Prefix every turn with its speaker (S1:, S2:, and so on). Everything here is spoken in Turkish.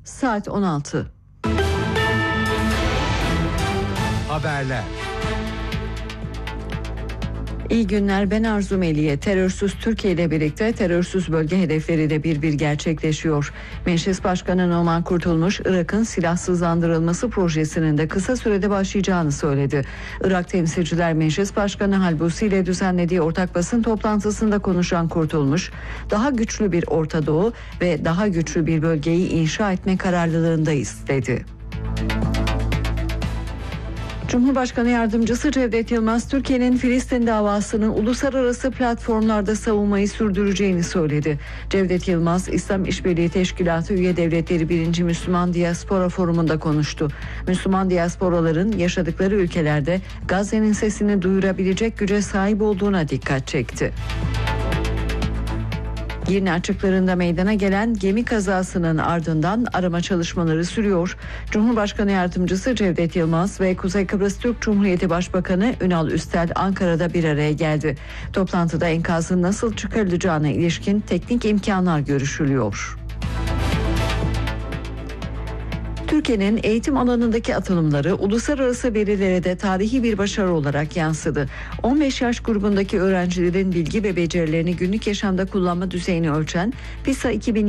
S1: Saat 16.
S2: Haberler.
S1: İyi günler, ben Arzu Meliye. Terörsüz Türkiye ile birlikte terörsüz bölge hedefleri de bir gerçekleşiyor. Meclis Başkanı Numan Kurtulmuş, Irak'ın silahsızlandırılması projesinin de kısa sürede başlayacağını söyledi. Irak Temsilciler Meclis Başkanı Halbusi ile düzenlediği ortak basın toplantısında konuşan Kurtulmuş, daha güçlü bir Orta Doğu ve daha güçlü bir bölgeyi inşa etme kararlılığındayız dedi. Cumhurbaşkanı Yardımcısı Cevdet Yılmaz, Türkiye'nin Filistin davasını uluslararası platformlarda savunmayı sürdüreceğini söyledi. Cevdet Yılmaz, İslam İşbirliği Teşkilatı üye devletleri 1. Müslüman Diaspora Forumu'nda konuştu. Müslüman diasporaların yaşadıkları ülkelerde Gazze'nin sesini duyurabilecek güce sahip olduğuna dikkat çekti. Girne açıklarında meydana gelen gemi kazasının ardından arama çalışmaları sürüyor. Cumhurbaşkanı Yardımcısı Cevdet Yılmaz ve Kuzey Kıbrıs Türk Cumhuriyeti Başbakanı Ünal Üstel Ankara'da bir araya geldi. Toplantıda enkazın nasıl çıkarılacağına ilişkin teknik imkanlar görüşülüyor. Türkiye'nin eğitim alanındaki atılımları uluslararası verilere de tarihi bir başarı olarak yansıdı. 15 yaş grubundaki öğrencilerin bilgi ve becerilerini günlük yaşamda kullanma düzeyini ölçen PISA 2020